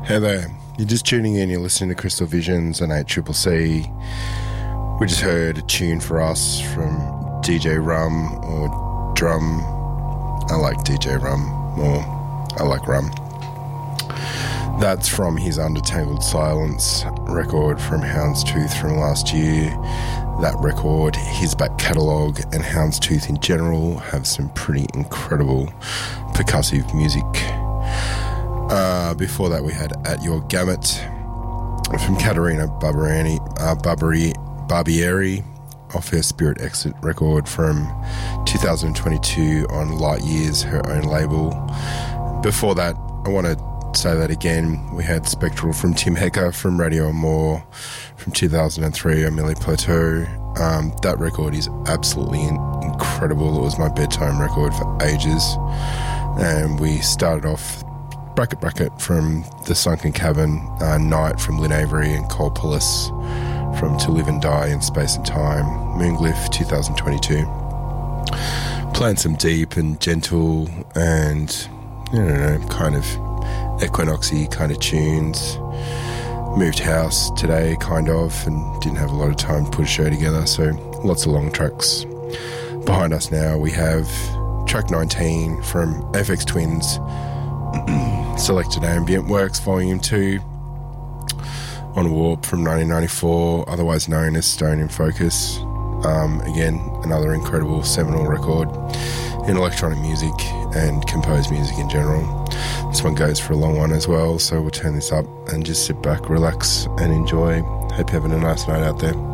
Hey there, you're just tuning in, you're listening to Crystal Visions and 8CCC. We just heard a tune for us from DJ Rum or Drum. I like DJ Rum more. I like Rum. That's from his Undertangled Silence record from Houndstooth from last year. That record, his back catalogue, and Houndstooth in general have some pretty incredible percussive music. Before that we had At Your Gamut from Caterina Barbieri off her Spirit Exit record from 2022 on Light Years, her own label. Before that, I want to say that again, we had Spectral from Tim Hecker from Radio Amore from 2003 on Millie Plateau. That record is absolutely incredible. It was my bedtime record for ages. And we started off Bracket from The Sunken Cabin, Night from Lynn Avery and Cole Pullis from To Live and Die in Space and Time, Moonglyph 2022. Playing some deep and gentle and, I don't know, kind of equinoxy kind of tunes. Moved house today, kind of, and didn't have a lot of time to put a show together, so lots of long tracks. Behind us now we have track 19 from FX Twins, Selected Ambient Works Volume 2 on Warp from 1994, otherwise known as Stone in Focus. Again, another incredible seminal record in electronic music and composed music in general. This one goes for a long one as well, so we'll turn this up and just sit back, relax and enjoy. Hope you're having a nice night out there.